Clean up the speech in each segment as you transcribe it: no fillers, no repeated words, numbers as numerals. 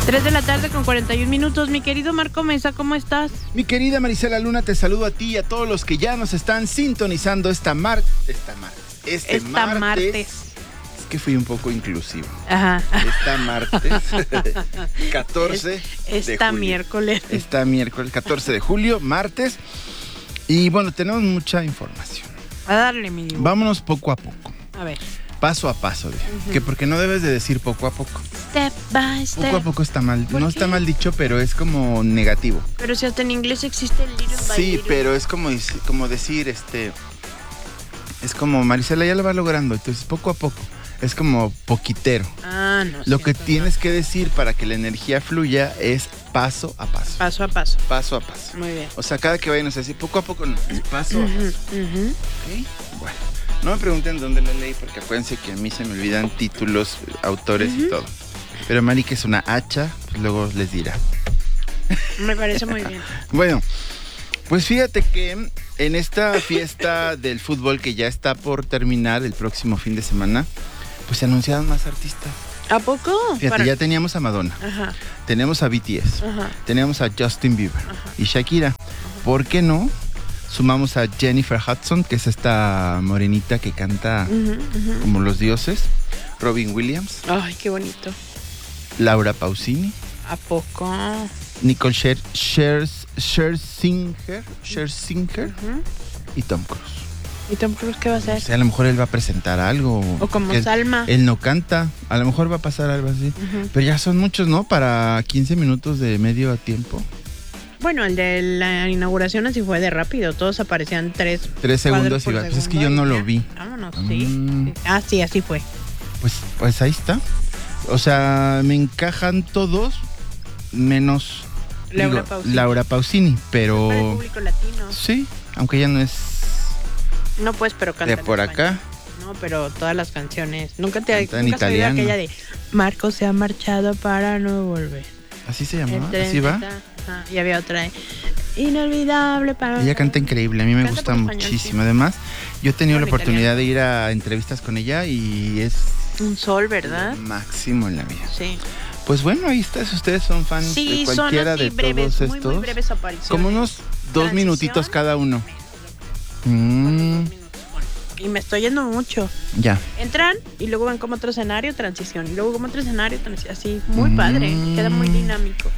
3 de la tarde con 41 minutos. Mi querido Marco Mesa, ¿cómo estás? Mi querida Marisela Luna, te saludo a ti y a todos los que ya nos están sintonizando este martes. Es que fui un poco inclusivo. Ajá. Esta martes 14 de julio. Miércoles. Esta miércoles 14 de julio, martes. Y bueno, tenemos mucha información. A darle, mi divo. Vámonos poco a poco. A ver. Paso a paso, que porque no debes de decir poco a poco. Step by step. Poco a poco está mal. ¿Por No qué? está mal dicho, pero es como negativo. Pero si hasta en inglés existe el little by Sí, little. pero es como decir, es como Marisela ya lo va logrando, entonces poco a poco. Es como poquitero. Ah, no. Lo que cierto, tienes que decir para que la energía fluya es paso a paso. Paso a paso. Paso a paso. Muy bien. O sea, cada que vayan a decir poco a poco, no, es paso a paso. ¿Ok? Bueno, no me pregunten dónde la leí porque acuérdense que a mí se me olvidan títulos, autores y todo. Pero Mari, que es una hacha, pues luego les dirá. Me parece muy bien. Bueno, pues fíjate que en esta fiesta del fútbol que ya está por terminar el próximo fin de semana, pues se anunciaron más artistas. ¿A poco? Fíjate, ya teníamos a Madonna, Ajá, tenemos a BTS, ajá. tenemos a Justin Bieber y Shakira. ¿Por qué no? Sumamos a Jennifer Hudson, que es esta morenita que canta como los dioses. Robin Williams, Ay, qué bonito. Laura Pausini, ¿A poco? Nicole Scherzinger y Tom Cruise. ¿Y Tom Cruise qué va a O hacer? sea, a lo mejor él va a presentar algo. O como que Salma. Él no canta. A lo mejor va a pasar algo así. Pero ya son muchos, ¿no? Para 15 minutos de medio a tiempo. Bueno, el de la inauguración así fue de rápido. Todos aparecían 3 segundos y va. Pues es que yo no lo vi. Vámonos, sí. Ah, sí, así fue. Pues ahí está. O sea, me encajan todos menos Laura Pausini. pero Para el público latino. sí, aunque ella no es No, pues, pero canta de en por español. acá. No, pero todas las canciones. Nunca Canta en has oído italiano. aquella de Marco se ha marchado para no volver. Así se llama, El tren así va. está- y había otra de Inolvidable para... Ella canta increíble, a mí me Canta gusta por español, muchísimo. sí. Además, yo he tenido la Bueno, oportunidad de ir a entrevistas con ella y es Un sol, ¿verdad? lo máximo en la vida. Sí. Pues bueno, ahí está, si ustedes son fans Sí, de son cualquiera así de breves, todos muy, estos, muy breves apariciones. como unos 2 Transición. minutitos cada uno. Y me estoy yendo mucho. Ya. Entran y luego van como otro escenario, transición. Y luego como otro escenario, transición. Así, muy padre. Queda muy dinámico.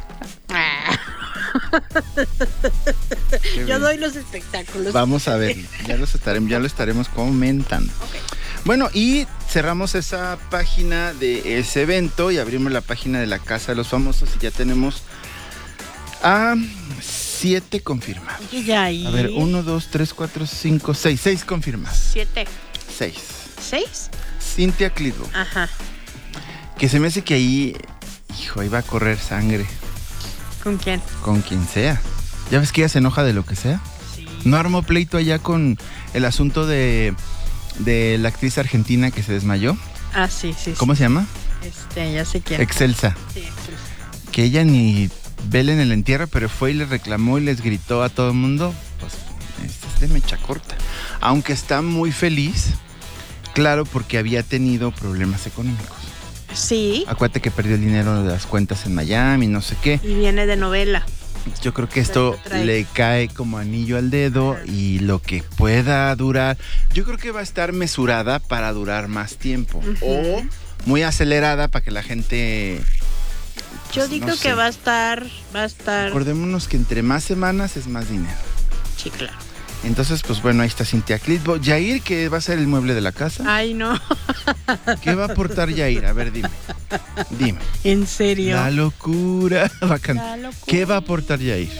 Qué Yo bien. doy los espectáculos. Vamos a ver, ya lo estaremos comentando. Ok. Bueno, y cerramos esa página de ese evento y abrimos la página de la Casa de los Famosos y ya tenemos a 7 confirmados. Y ya ahí. A ver, 1, 2, 3, 4, 5, 6. 6 confirmados. 7. 6. 6. Cynthia Clitbo. Ajá. Que se me hace que ahí, hijo, ahí va a correr sangre ¿Con quién? con quien sea. ¿Ya ves que ella se enoja de lo que sea? Sí. ¿No armó pleito allá con el asunto de la actriz argentina que se desmayó? Ah, sí, sí. ¿Cómo se llama? Ya sé quién. Excelsa. Sí, Excelsa. Que ella ni vela en el entierro, pero fue y le reclamó y les gritó a todo el mundo. Pues es de mecha corta. Aunque está muy feliz, claro, porque había tenido problemas económicos. Sí. Acuérdate que perdió el dinero de las cuentas en Miami, no sé qué. Y viene de novela. Yo creo que esto le cae como anillo al dedo y lo que pueda durar, yo creo que va a estar mesurada para durar más tiempo o muy acelerada para que la gente... Yo pues, digo no que sé. va a estar. Acordémonos que entre más semanas es más dinero. Sí, claro. Entonces, pues bueno, ahí está Cynthia Clitbo. Yair, que va a ser el mueble de la casa. Ay, no. ¿Qué va a aportar Yair? A ver, dime. Dime. ¿En serio? La locura. Va a cantar. La locura. ¿Qué va a aportar Yair?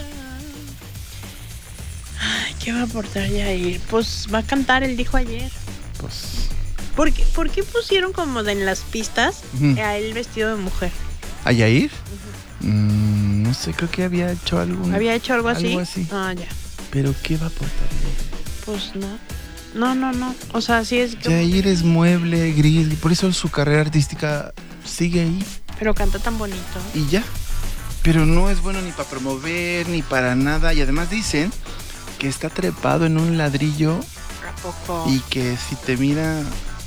Ay, ¿qué va a aportar Yair? Pues va a cantar, él dijo ayer. Pues... ¿Por qué pusieron como en las pistas a él vestido de mujer? ¿A Yair? No sé, creo que había hecho algo. ¿Había hecho algo así? Algo así. Ah, ya. ¿Pero qué va a aportar Pues no. No. O sea, sí es que... Yair es mueble, gris, por eso su carrera artística sigue ahí Pero canta tan bonito. y ya. Pero no es bueno ni para promover, ni para nada. Y además dicen que está trepado en un ladrillo ¿A poco? y que si te mira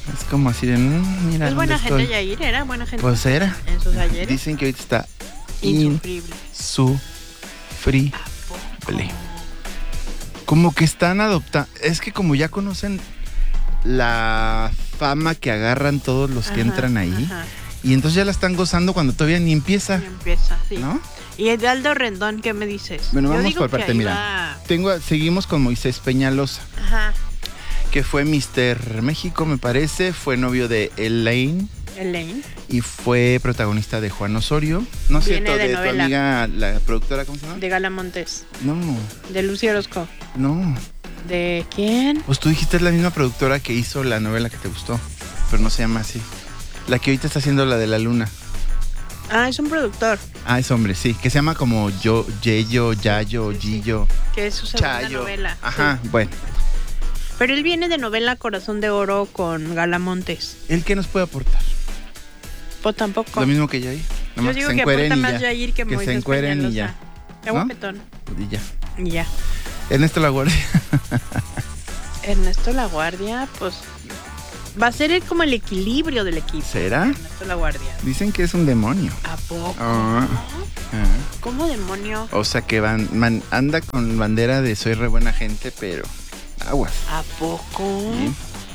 Es como así de, mira, Es buena ¿dónde gente, estoy? Yair, era buena gente. Pues era. En sus ayeres. Dicen que ahorita está Insufrible. insufrible. ¿A poco? Como que están adoptando. Es que como ya conocen la fama que agarran todos los que entran ahí. Ajá. Y entonces ya la están gozando cuando todavía ni empieza. Y empieza, sí. ¿No? Y el de Aldo Rendón, ¿qué me dices? Bueno, Yo vamos digo por que parte, ahí mira. va- Seguimos con Moisés Peñalosa, Ajá. que fue Mr. México, me parece. Fue novio de Elaine Elaine. y fue protagonista de Juan Osorio. No es Viene cierto, de de tu novela. amiga, la productora, ¿cómo se llama? De Gala Montes. No, De Lucy Orozco. no. ¿De quién? Pues tú dijiste es la misma productora que hizo la novela que te gustó, pero no se llama así. La que ahorita está haciendo la de la luna. Ah, es un productor. Ah, es hombre, sí. Que se llama como Yeyo, Yayo, Sí, sí. Gillo, Que es su segunda Chayo. novela. Ajá, Sí. bueno. Pero él viene de novela Corazón de Oro con Gala Montes. ¿El qué nos puede aportar? Pues tampoco. Lo mismo que Yair. Yo Nomás digo se que encueren aporta y más ya. Yair que Que se Moisés encueren y Peñalosa. ya. Qué ¿No? guapetón. Y ya. Y ya. Ernesto La Guardia. Ernesto La Guardia, pues va a ser como el equilibrio del equipo. ¿Será? Ernesto La Guardia. Dicen que es un demonio. ¿A poco? Ah. ¿Cómo demonio? O sea que anda con bandera de soy re buena gente, pero aguas. ¿A poco? Sí.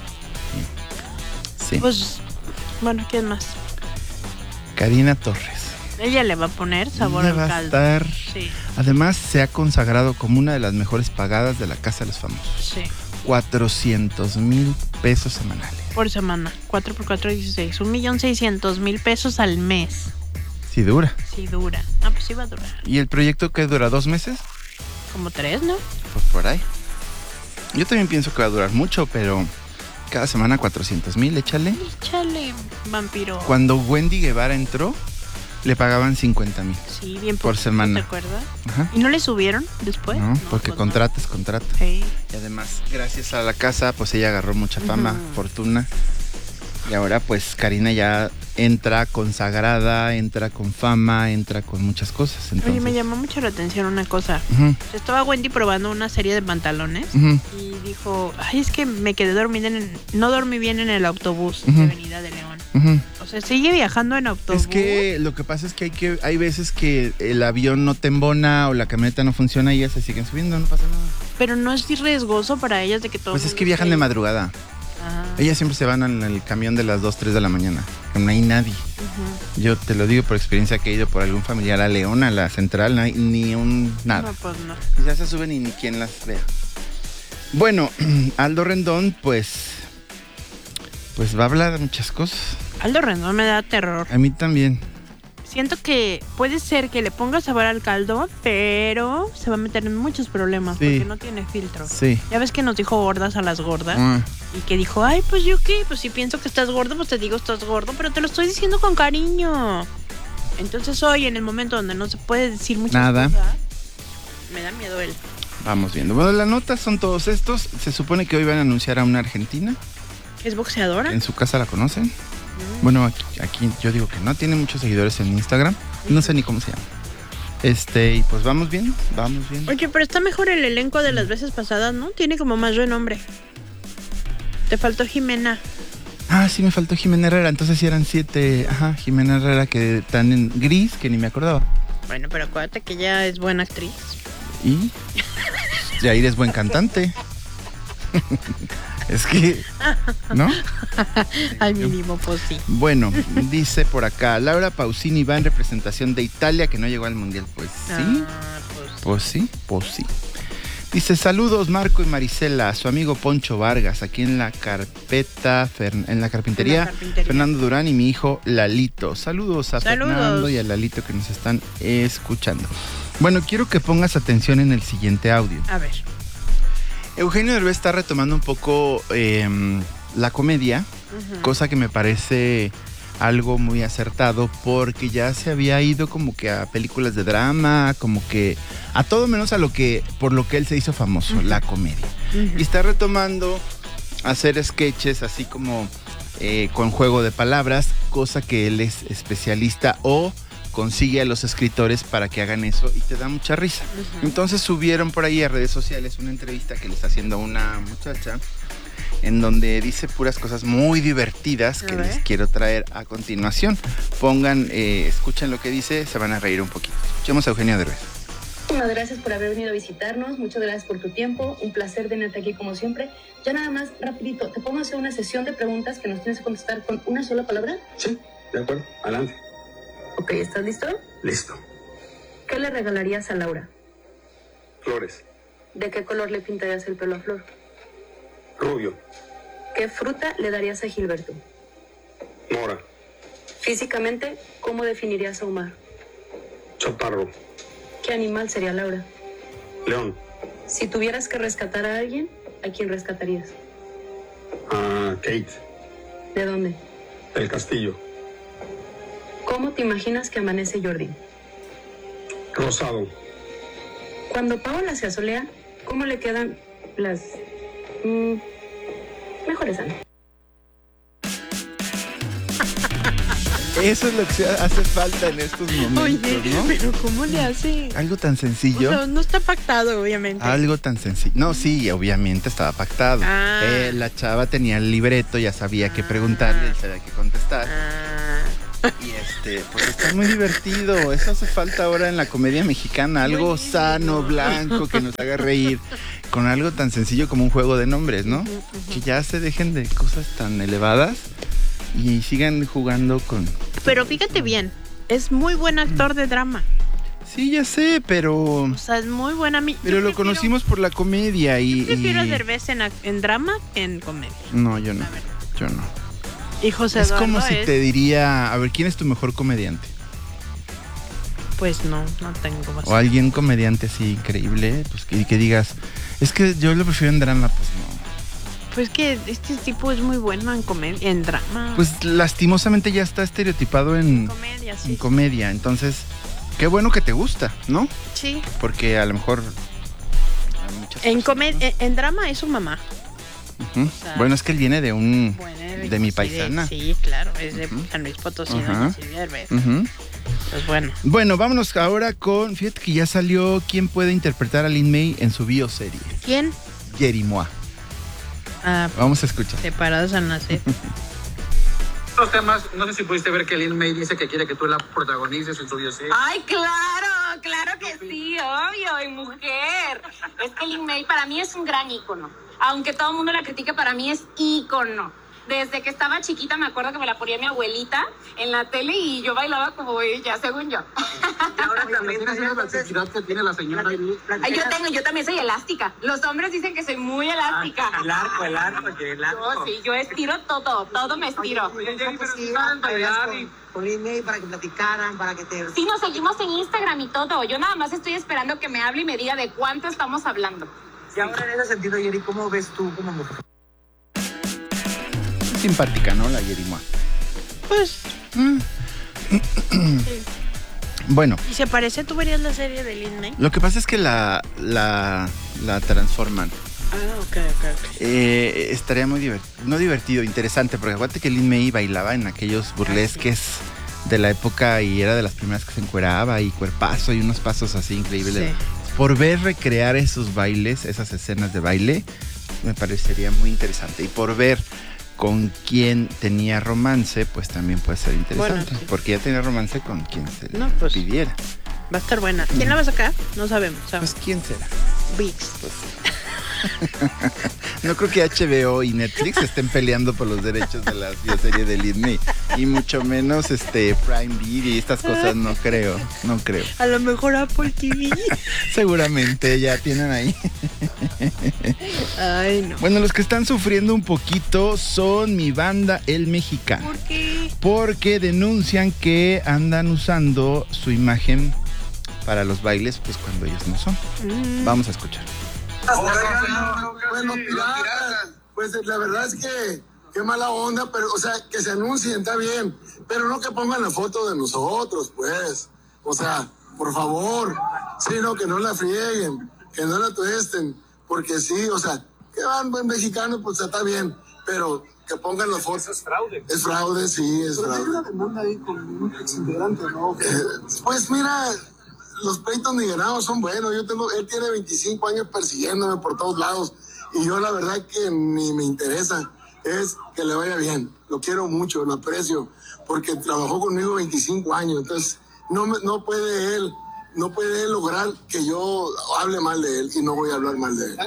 Sí. Pues, bueno, ¿quién más? Karina Torres. Ella le va a poner sabor Ella al va a caldo. estar. Sí, Además, se ha consagrado como una de las mejores pagadas de la Casa de los Famosos. sí. 400,000 pesos semanales. Por semana. 4 por 4, 16. 1,600,000 pesos al mes. Sí, dura. Sí, dura. Ah, pues sí va a durar. ¿Y el proyecto que dura 2 meses? Como 3, ¿no? Pues por ahí. Yo también pienso que va a durar mucho, pero cada semana 400,000, échale. Échale, vampiro. Cuando Wendy Guevara entró, le pagaban 50,000. Sí, bien por poquito, semana. ¿te acuerdas? Ajá. ¿Y no le subieron después? No, porque pues contrato es contrato. no. Sí. Y además, gracias a la casa, pues ella agarró mucha fama, Ujú. fortuna. Y ahora, pues Karina ya entra consagrada, entra con fama, entra con muchas cosas. Entonces, Oye, me llamó mucho la atención una cosa. Ujú, Estaba Wendy probando una serie de pantalones ujú. y dijo, ay, es que me quedé dormida no dormí bien en el autobús Ujú. de Avenida de León. Ujú. O sea, sigue viajando en autobús. Es que lo que pasa es que hay veces que el avión no te embona o la camioneta no funciona y ellas se siguen subiendo, no pasa nada. Pero no es riesgoso para ellas de que todo Pues el es mundo que viajan esté de ahí. madrugada. Ah, Ellas siempre se van en el camión de las 2, 3 de la mañana, que no hay nadie. ujú. Yo te lo digo por experiencia que he ido por algún familiar a León, a la central, no hay ni un nada. No, pues no. Ya se suben y ni quien las vea. Bueno, Aldo Rendón, pues va a hablar de muchas cosas. Aldo Rendón me da terror. A mí también. Siento que puede ser que le ponga sabor al caldo, pero se va a meter en muchos problemas Sí. porque no tiene filtro. Sí. Ya ves que nos dijo gordas a las gordas Ah, y que dijo, ay, pues yo qué, pues si pienso que estás gordo, pues te digo estás gordo, pero te lo estoy diciendo con cariño. Entonces hoy, en el momento donde no se puede decir muchas Nada. cosas, me da miedo él. vamos viendo. Bueno, las notas son todos estos. Se supone que hoy van a anunciar a una argentina. ¿Es boxeadora? En su casa la conocen. Bueno, aquí yo digo que no. Tiene muchos seguidores en Instagram. No sé ni cómo se llama. Y pues vamos viendo. Oye, pero está mejor el elenco de las veces pasadas, ¿no? Tiene como más renombre. Te faltó Jimena. Ah, sí, me faltó Jimena Herrera. Entonces sí eran 7. Ajá, Jimena Herrera que están en gris, que ni me acordaba. Bueno, pero acuérdate que ella es buena actriz. Y Yair es buen cantante. Es que, ¿no? Al mínimo, pues sí. Bueno, dice por acá, Laura Pausini va en representación de Italia que no llegó al Mundial. Pues sí, Ah, pues sí. Dice, saludos Marco y Marisela, su amigo Poncho Vargas, aquí en la carpintería, Fernando Durán y mi hijo Lalito. Saludos a Fernando y a Lalito que nos están escuchando. Bueno, quiero que pongas atención en el siguiente audio. A ver. Eugenio Derbez está retomando un poco la comedia, Ujú. cosa que me parece algo muy acertado porque ya se había ido como que a películas de drama, como que a todo menos a por lo que él se hizo famoso, la comedia. Ujú. Y está retomando hacer sketches así como con juego de palabras, cosa que él es especialista o consigue a los escritores para que hagan eso y te da mucha risa. Ujú. Entonces subieron por ahí a redes sociales una entrevista que le está haciendo una muchacha en donde dice puras cosas muy divertidas que les quiero traer a continuación. Pongan, escuchen lo que dice, se van a reír un poquito. Escuchemos a Eugenio Derbez. Muchas gracias por haber venido a visitarnos, muchas gracias por tu tiempo, un placer tenerte aquí como siempre. Ya nada más, rapidito, ¿te podemos hacer una sesión de preguntas que nos tienes que contestar con una sola palabra? Sí, de acuerdo, adelante. Ok, ¿estás listo? Listo. ¿Qué le regalarías a Laura? Flores. ¿De qué color le pintarías el pelo a Flor? Rubio. ¿Qué fruta le darías a Gilberto? Mora. Físicamente, ¿cómo definirías a Omar? Chaparro. ¿Qué animal sería Laura? León. Si tuvieras que rescatar a alguien, ¿a quién rescatarías? Kate. ¿De dónde? Del Castillo. ¿Cómo te imaginas que amanece Jordi? Rosado. Cuando Paola se asolea, ¿cómo le quedan las mejores años? Eso es lo que hace falta en estos momentos, Oye, ¿no? pero ¿cómo le hace? Algo tan sencillo. O sea, no está pactado, obviamente. Algo tan sencillo. No, sí, obviamente estaba pactado. La chava tenía el libreto, ya sabía qué preguntarle, sabía qué contestar. Y pues está muy divertido. Eso hace falta ahora en la comedia mexicana. Algo sano, blanco, que nos haga reír. Con algo tan sencillo como un juego de nombres, ¿no? Que ya se dejen de cosas tan elevadas y sigan jugando con... Pero fíjate bien, es muy buen actor de drama. Sí, ya sé, pero... O sea, es muy buena. Pero lo conocimos por la comedia y... Yo prefiero a Derbez en drama que en comedia. No, yo no. Yo no. Y José es Eduardo como si te diría, a ver, ¿quién es tu mejor comediante? Pues no tengo más. O alguien comediante así increíble, pues que digas, es que yo lo prefiero en drama, pues no. Pues que este tipo es muy bueno en comedia, en drama. Pues lastimosamente ya está estereotipado en comedia, sí. En comedia, entonces, qué bueno que te gusta, ¿no? Sí. Porque a lo mejor hay muchas personas, ¿no? En drama es su mamá. O sea, bueno, es que él viene de de mi paisana. Sí, claro, es de San Luis Potosí, doña Silvia Derbez. Pues bueno. Bueno, vámonos ahora con, fíjate que ya salió quién puede interpretar a Lin May en su bioserie. ¿Quién? Jerimois. Vamos a escuchar. Separados al nacer. Los temas, no sé si pudiste ver que Lin May dice que quiere que tú la protagonices en su bioserie. ¡Ay, claro que sí, obvio, y mujer! Es que Lin May para mí es un gran ícono. Aunque todo el mundo la critique, para mí es ícono. Desde que estaba chiquita me acuerdo que me la ponía mi abuelita en la tele y yo bailaba como ella, según yo. Y ahora también tienes esa elasticidad que tiene la señora ahí. Ay, yo también soy elástica. Los hombres dicen que soy muy elástica. El arco. Yo estiro todo me estiro. Con Lin May para que platicaran, para que te... Sí, nos seguimos en Instagram y todo. Yo nada más estoy esperando que me hable y me diga de cuánto estamos hablando. Y ahora en ese sentido, Yeri, ¿cómo ves tú como mujer? Simpática, ¿no? La Jerimois. Pues... Sí. Bueno. ¿Y se parece? ¿Tú verías la serie de Lin May? Lo que pasa es que la transforman. Ok. Estaría muy divertido, interesante, porque acuérdate que Lin May bailaba en aquellos burlesques de la época y era de las primeras que se encueraba y cuerpazo y unos pasos así increíbles. Sí. Por ver recrear esos bailes, esas escenas de baile, me parecería muy interesante. Y por ver con quién tenía romance, pues también puede ser interesante. Bueno, sí. Porque ya tenía romance con quien se pidiera. Va a estar buena. ¿Quién la va a sacar? No sabemos. Pues ¿quién será? ViX. Pues, no creo que HBO y Netflix estén peleando por los derechos de la bioserie de Lin May. Y mucho menos Prime Video y estas cosas, no creo. A lo mejor Apple TV. Seguramente ya tienen ahí. Ay, no. Bueno, los que están sufriendo un poquito son mi banda El Mexicano. ¿Por qué? Porque denuncian que andan usando su imagen para los bailes, pues cuando ellos no son. Vamos a escuchar. Bueno, piratas, pues la verdad es que qué mala onda, pero, o sea, que se anuncien, está bien, pero no que pongan la foto de nosotros, pues, o sea, por favor, sino que no la frieguen, que no la tuesten, porque sí, o sea, que van buen mexicano, pues está bien, pero que pongan las fotos. Es fraude. Es fraude, sí, es fraude. Hay una demanda ahí con un exintegrante, ¿no? Pues mira, los pleitos nigeranos son buenos. Él tiene 25 años persiguiéndome por todos lados y yo la verdad que ni me interesa, es que le vaya bien. Lo quiero mucho, lo aprecio, porque trabajó conmigo 25 años, entonces no puede él lograr que yo hable mal de él, y no voy a hablar mal de él.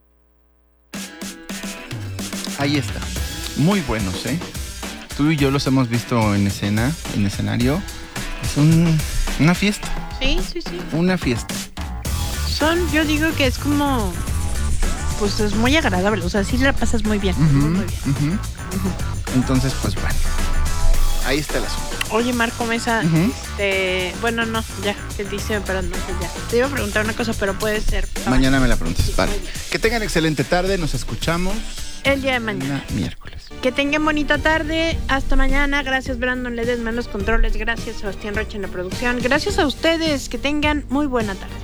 Ahí está. Muy buenos, ¿eh? Tú y yo los hemos visto en escenario. Es una fiesta. Sí. Una fiesta. Yo digo que es como, pues es muy agradable, o sea, sí la pasas muy bien. Muy bien. Entonces, pues bueno, ahí está el asunto. Oye, Marco Mesa, bueno, no, ya, que dice, pero no sé, ya. Te iba a preguntar una cosa, pero puede ser. Mañana me la preguntas, vale. Que tengan excelente tarde, nos escuchamos el día de mañana. Miércoles. Que tengan bonita tarde, hasta mañana. Gracias, Brandon Ledesma en los controles, gracias, Sebastián Rocha en la producción. Gracias a ustedes, que tengan muy buena tarde.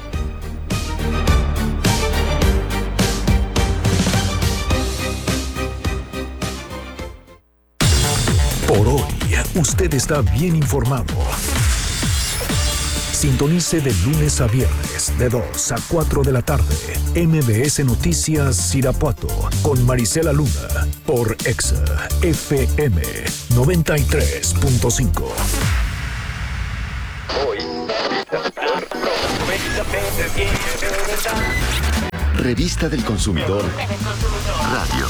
Por hoy, usted está bien informado. Sintonice de lunes a viernes, de 2 a 4 de la tarde, MBS Noticias Irapuato, con Marisela Luna, por Exa FM 93.5. Revista del Consumidor Radio.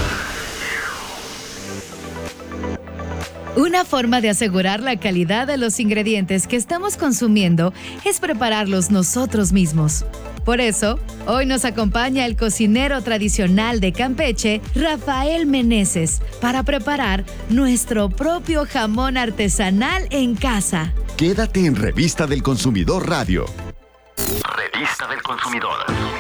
Una forma de asegurar la calidad de los ingredientes que estamos consumiendo es prepararlos nosotros mismos. Por eso, hoy nos acompaña el cocinero tradicional de Campeche, Rafael Meneses, para preparar nuestro propio jamón artesanal en casa. Quédate en Revista del Consumidor Radio. Revista del Consumidor.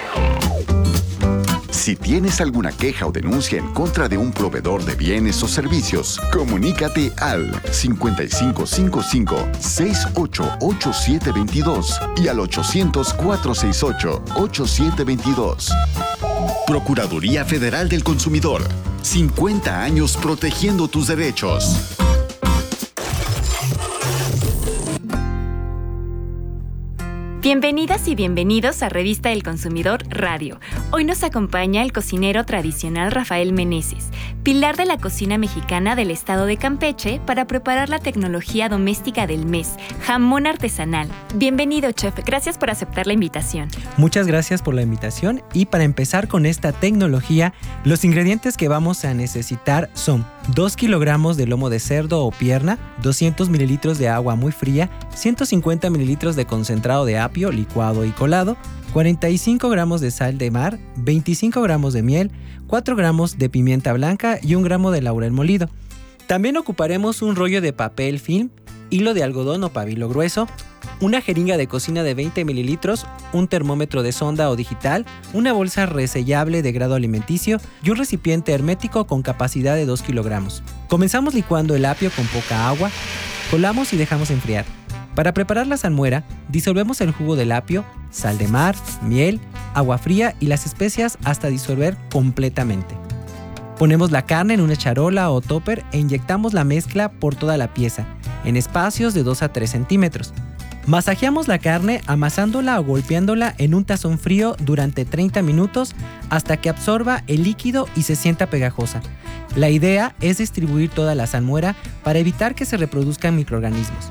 Si tienes alguna queja o denuncia en contra de un proveedor de bienes o servicios, comunícate al 5555-688722 y al 800-468-8722. Procuraduría Federal del Consumidor. 50 años protegiendo tus derechos. Bienvenidas y bienvenidos a Revista del Consumidor Radio. Hoy nos acompaña el cocinero tradicional Rafael Meneses, pilar de la cocina mexicana del estado de Campeche, para preparar la tecnología doméstica del mes, jamón artesanal. Bienvenido, chef. Gracias por aceptar la invitación. Muchas gracias por la invitación, y para empezar con esta tecnología, los ingredientes que vamos a necesitar son 2 kilogramos de lomo de cerdo o pierna, 200 mililitros de agua muy fría, 150 mililitros de concentrado de apio licuado y colado, 45 gramos de sal de mar, 25 gramos de miel, 4 gramos de pimienta blanca y 1 gramo de laurel molido. También ocuparemos un rollo de papel film, hilo de algodón o pabilo grueso, una jeringa de cocina de 20 mililitros, un termómetro de sonda o digital, una bolsa resellable de grado alimenticio y un recipiente hermético con capacidad de 2 kilogramos. Comenzamos licuando el apio con poca agua, colamos y dejamos enfriar. Para preparar la salmuera, disolvemos el jugo del apio, sal de mar, miel, agua fría y las especias hasta disolver completamente. Ponemos la carne en una charola o topper e inyectamos la mezcla por toda la pieza, en espacios de 2 a 3 centímetros. Masajeamos la carne amasándola o golpeándola en un tazón frío durante 30 minutos hasta que absorba el líquido y se sienta pegajosa. La idea es distribuir toda la salmuera para evitar que se reproduzcan microorganismos.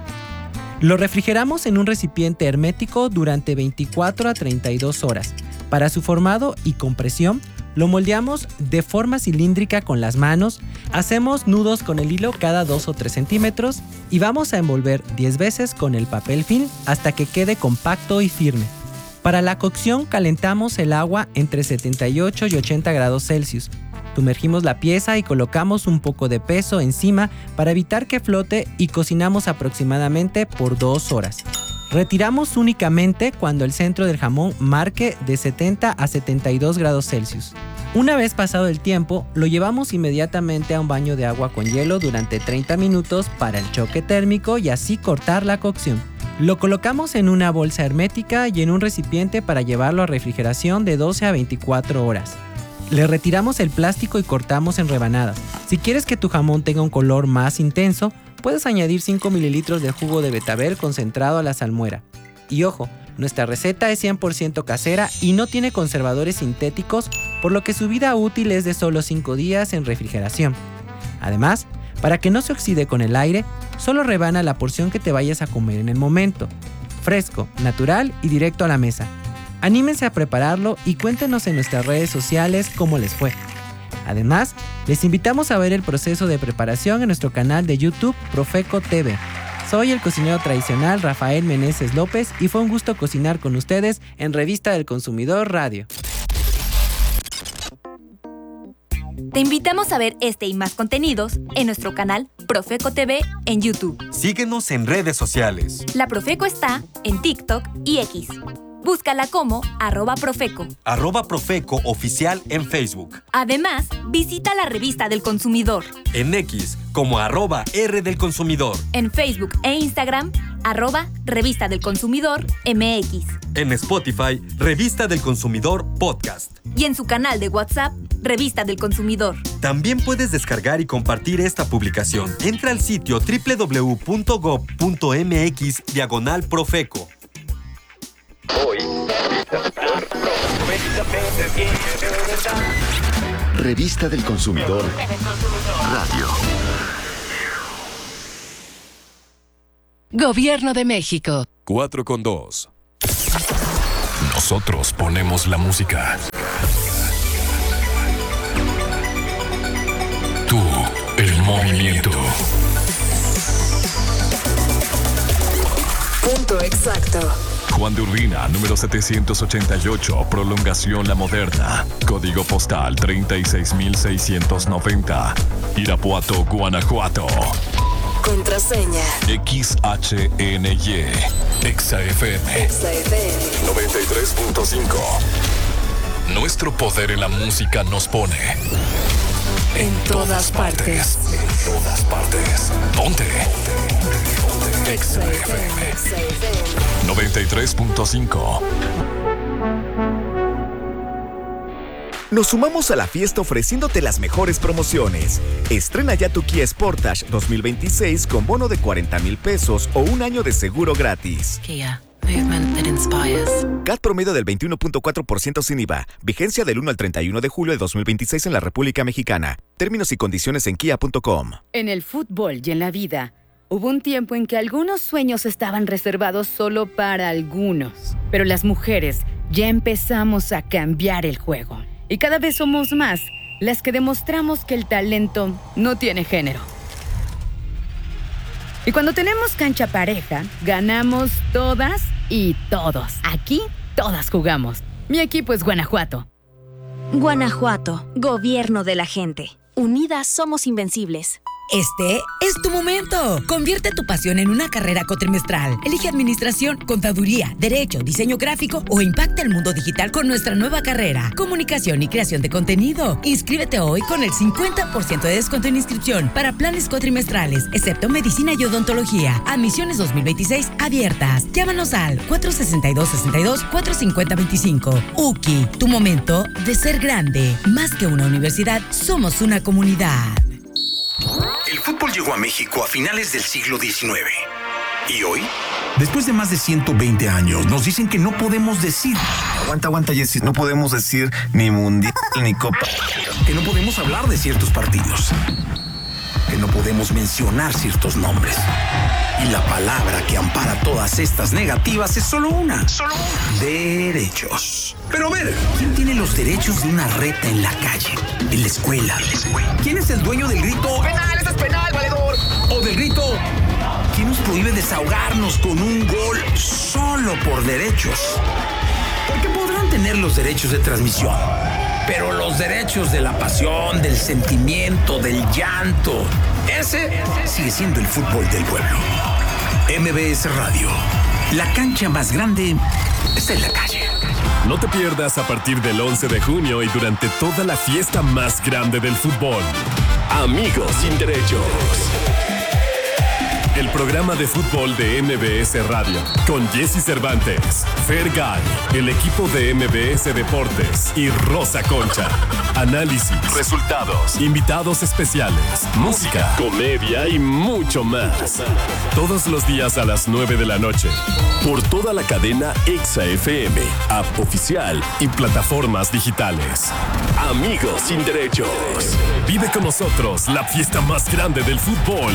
Lo refrigeramos en un recipiente hermético durante 24 a 32 horas. Para su formado y compresión, lo moldeamos de forma cilíndrica con las manos, hacemos nudos con el hilo cada 2 o 3 centímetros y vamos a envolver 10 veces con el papel film hasta que quede compacto y firme. Para la cocción calentamos el agua entre 78 y 80 grados Celsius. Sumergimos la pieza y colocamos un poco de peso encima para evitar que flote y cocinamos aproximadamente por 2 horas. Retiramos únicamente cuando el centro del jamón marque de 70 a 72 grados Celsius. Una vez pasado el tiempo, lo llevamos inmediatamente a un baño de agua con hielo durante 30 minutos para el choque térmico y así cortar la cocción. Lo colocamos en una bolsa hermética y en un recipiente para llevarlo a refrigeración de 12 a 24 horas. Le retiramos el plástico y cortamos en rebanadas. Si quieres que tu jamón tenga un color más intenso, puedes añadir 5 mililitros de jugo de betabel concentrado a la salmuera. Y ojo, nuestra receta es 100% casera y no tiene conservadores sintéticos por lo que su vida útil es de solo 5 días en refrigeración. Además, para que no se oxide con el aire, solo rebana la porción que te vayas a comer en el momento. Fresco, natural y directo a la mesa. Anímense a prepararlo y cuéntenos en nuestras redes sociales cómo les fue. Además, les invitamos a ver el proceso de preparación en nuestro canal de YouTube Profeco TV. Soy el cocinero tradicional Rafael Meneses López y fue un gusto cocinar con ustedes en Revista del Consumidor Radio. Te invitamos a ver este y más contenidos en nuestro canal Profeco TV en YouTube. Síguenos en redes sociales. La Profeco está en TikTok y X. Búscala como @Profeco. @Profeco Oficial en Facebook. Además, visita la Revista del Consumidor. En X como @R del Consumidor. En Facebook e Instagram, @Revista del Consumidor MX. En Spotify, Revista del Consumidor Podcast. Y en su canal de WhatsApp, Revista del Consumidor. También puedes descargar y compartir esta publicación. Entra al sitio www.gov.mx/Profeco. Revista del Consumidor Radio. Gobierno de México. 4:2. Nosotros ponemos la música. Tú, el movimiento. Punto exacto. Juan de Urbina, número 788, prolongación La Moderna. Código postal 36690. Irapuato, Guanajuato. Contraseña. XHNY. ExaFM. 93.5. Nuestro poder en la música nos pone en todas partes. En todas partes. Ponte. ExaFM 93.5. Nos sumamos a la fiesta ofreciéndote las mejores promociones. Estrena ya tu Kia Sportage 2026 con bono de 40,000 pesos o un año de seguro gratis. Kia, movement that inspires. CAT promedio del 21.4% sin IVA. Vigencia del 1 al 31 de julio de 2026 en la República Mexicana. Términos y condiciones en kia.com. En el fútbol y en la vida, hubo un tiempo en que algunos sueños estaban reservados solo para algunos. Pero las mujeres ya empezamos a cambiar el juego. Y cada vez somos más las que demostramos que el talento no tiene género. Y cuando tenemos cancha pareja, ganamos todas y todos. Aquí, todas jugamos. Mi equipo es Guanajuato. Guanajuato, gobierno de la gente. Unidas somos invencibles. Este es tu momento. Convierte tu pasión en una carrera cuatrimestral. Elige administración, contaduría, derecho, diseño gráfico o impacta el mundo digital con nuestra nueva carrera. Comunicación y creación de contenido. Inscríbete hoy con el 50% de descuento en inscripción para planes cuatrimestrales, excepto medicina y odontología. Admisiones 2026 abiertas. Llámanos al 462-62-450-25. UKI, tu momento de ser grande. Más que una universidad, somos una comunidad. El fútbol llegó a México a finales del siglo XIX. ¿Y hoy? Después de más de 120 años, nos dicen que no podemos decir... Aguanta, Jessy. No podemos decir ni mundial ni copa. Que no podemos hablar de ciertos partidos. Que no podemos mencionar ciertos nombres. Y la palabra que ampara todas estas negativas es solo una. Derechos. Pero a ver, ¿quién tiene los derechos de una reta en la calle, en la escuela? ¿Quién es el dueño del grito? ¡Penal, eso es penal, valedor! O del grito, ¿quién nos prohíbe desahogarnos con un gol solo por derechos? Porque podrán tener los derechos de transmisión, pero los derechos de la pasión, del sentimiento, del llanto, ese sigue siendo el fútbol del pueblo. MBS Radio, la cancha más grande está en la calle. No te pierdas a partir del 11 de junio y durante toda la fiesta más grande del fútbol. Amigos sin derechos. el programa de fútbol de MBS Radio, con Jesse Cervantes, Fergay, el equipo de MBS Deportes y Rosa Concha. Análisis, resultados, invitados especiales, música, comedia y mucho más. Todos los días a las 9 de la noche, por toda la cadena Exa FM, app oficial y plataformas digitales. Amigos sin derechos. Vive con nosotros la fiesta más grande del fútbol.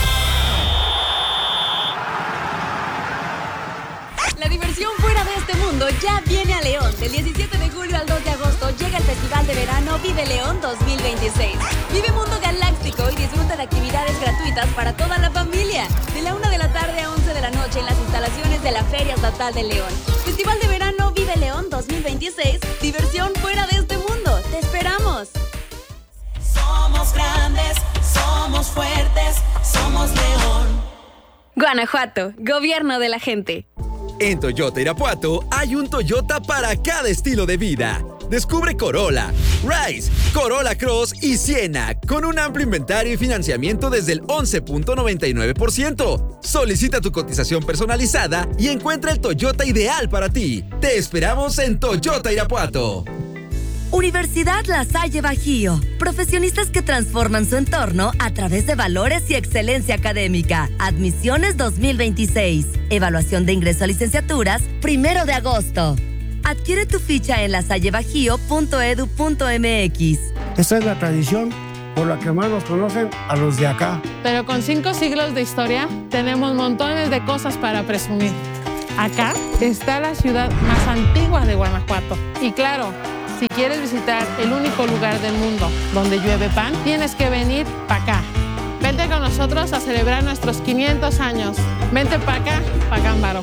La diversión fuera de este mundo ya viene a León. Del 17 de julio al 2 de agosto llega el Festival de Verano Vive León 2026. Vive Mundo Galáctico y disfruta de actividades gratuitas para toda la familia. De la 1 de la tarde a 11 de la noche en las instalaciones de la Feria Estatal de León. Festival de Verano Vive León 2026. Diversión fuera de este mundo. ¡Te esperamos! Somos grandes, somos fuertes, somos León. Guanajuato, gobierno de la gente. En Toyota Irapuato hay un Toyota para cada estilo de vida. Descubre Corolla, Rise, Corolla Cross y Siena con un amplio inventario y financiamiento desde el 11.99%. Solicita tu cotización personalizada y encuentra el Toyota ideal para ti. Te esperamos en Toyota Irapuato. Universidad La Salle Bajío. Profesionistas que transforman su entorno a través de valores y excelencia académica. Admisiones 2026. Evaluación de ingreso a licenciaturas 1 de agosto. Adquiere tu ficha en lasallebajío.edu.mx. Esta es la tradición por la que más nos conocen a los de acá. Pero con 5 siglos de historia, tenemos montones de cosas para presumir. Acá está la ciudad más antigua de Guanajuato. Y claro, si quieres visitar el único lugar del mundo donde llueve pan, tienes que venir para acá. Vente con nosotros a celebrar nuestros 500 años. Vente para acá, para Gámbaro.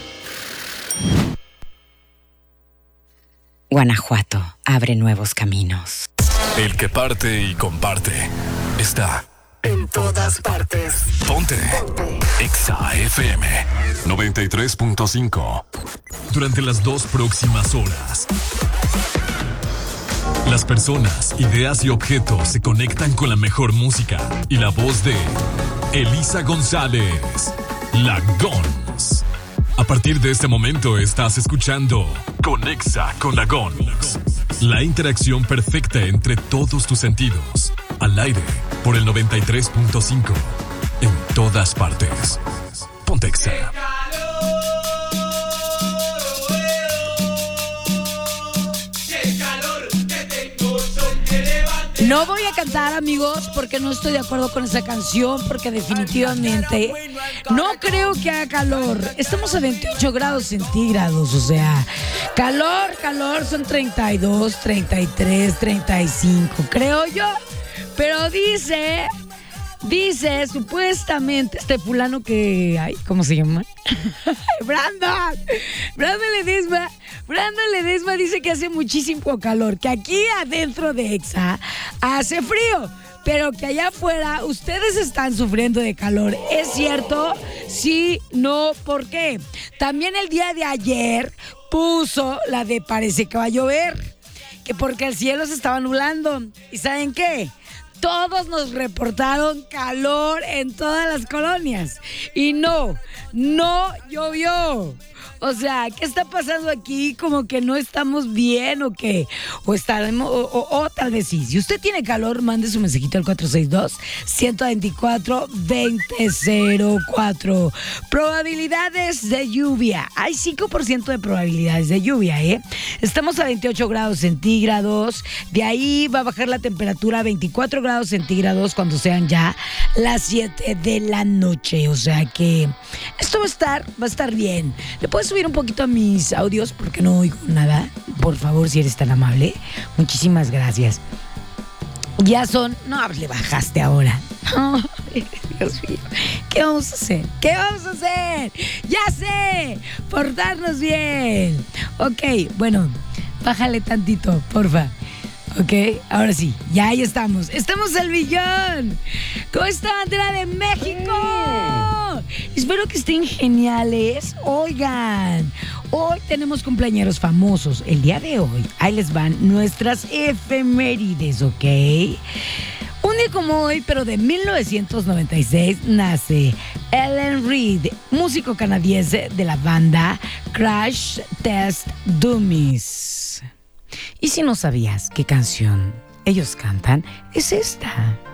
Guanajuato abre nuevos caminos. El que parte y comparte está en todas partes. Ponte Exa FM 93.5. Durante las 2 próximas horas, las personas, ideas y objetos se conectan con la mejor música y la voz de Elisa González, la Gons. A partir de este momento estás escuchando Conexa con la Gons. La interacción perfecta entre todos tus sentidos. Al aire por el 93.5. En todas partes. Ponte Exa. No voy a cantar, amigos, porque no estoy de acuerdo con esa canción, porque definitivamente no creo que haga calor. Estamos a 28 grados centígrados, o sea, calor son 32, 33, 35, creo yo. Pero dice supuestamente este fulano que... Ay, ¿cómo se llama? Brandon Ledesma dice que hace muchísimo calor, que aquí adentro de Exa hace frío, pero que allá afuera ustedes están sufriendo de calor. ¿Es cierto? Sí, no, ¿por qué? También el día de ayer puso la de parece que va a llover, que porque el cielo se estaba nublando. ¿Y saben qué? Todos nos reportaron calor en todas las colonias. Y no llovió. O sea, ¿qué está pasando aquí? Como que no estamos bien o qué. O tal vez sí. Si usted tiene calor, mande su mensajito al 462-124-2004. Probabilidades de lluvia. Hay 5% de probabilidades de lluvia, ¿eh? Estamos a 28 grados centígrados. De ahí va a bajar la temperatura a 24 grados centígrados cuando sean ya las 7 de la noche. O sea que esto va a estar bien. ¿Le puedes subir un poquito a mis audios? Porque no oigo nada. Por favor, si eres tan amable. Muchísimas gracias. Ya son... No, le bajaste ahora. No, Dios mío. ¿Qué vamos a hacer? Ya sé. Portarnos bien. Ok, bueno. Bájale tantito, porfa. Ok, ahora sí, ya ahí estamos. Estamos al millón. ¿Cómo está, bandera de México? Espero que estén geniales. Oigan, hoy tenemos cumpleañeros famosos. El día de hoy, ahí les van nuestras efemérides, ¿ok? Un día como hoy, pero de 1996, nace Ellen Reed, músico canadiense de la banda Crash Test Dummies. Y si no sabías qué canción ellos cantan, es esta.